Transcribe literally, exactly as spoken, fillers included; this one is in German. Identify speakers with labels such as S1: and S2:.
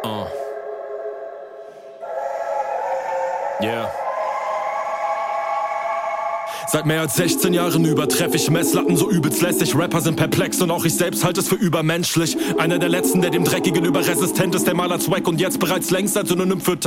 S1: Uh. Yeah. Seit mehr als sechzehn Jahren übertreffe ich Messlatten so übelst lässig. Rapper sind perplex und auch ich selbst halte es für übermenschlich. Einer der letzten, der dem Dreckigen überresistent ist, der mal als Wack und jetzt bereits längst als Synonym für